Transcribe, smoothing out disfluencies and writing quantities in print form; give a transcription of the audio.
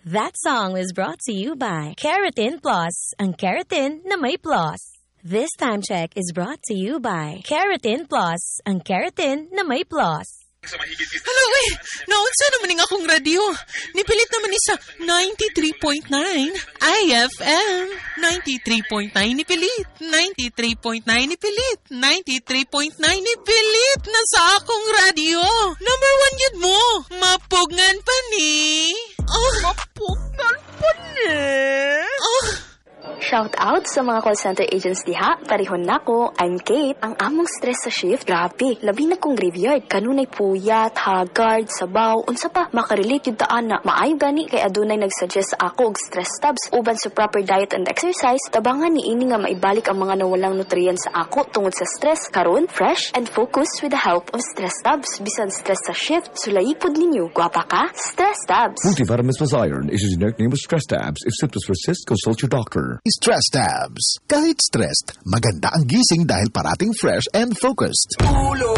That song was brought to you by Keratin Plus, ang keratin na may plus. This time check is brought to you by Keratin Plus, ang keratin na may plus. Hello, naunsa naman nga akong radio. Nipilit naman ni sa 93.9 IFM. 93.9 nipilit. 93.9 nipilit. 93.9 nipilit na sa akong radio. Number 1 yun mo. Mapugngan pa ni. Mapugngan pa ni. Shout out sa mga call center agents diha. Parihon nako, I'm Kate. Ang among stress sa shift, grabe. Labi na kong graveyard. Kanunay puyat, haggard, sabaw, unsa pa. Makarelate yun taan na. Maayo gani kay adunay nagsuggest sa ako og stress tabs. Uban sa proper diet and exercise, tabangan ni ini nga maibalik ang mga nawalang nutrients sa ako tungod sa stress. Karon, fresh and focused with the help of stress tabs. Bisan stress sa shift, sulaipod ninyo. Gwapa ka? Stress tabs. Multivitamins plus iron is a generic name of stress tabs. If symptoms persist, consult your doctor. Stress tabs. Kahit stressed, maganda ang gising dahil parating fresh and focused. Ulo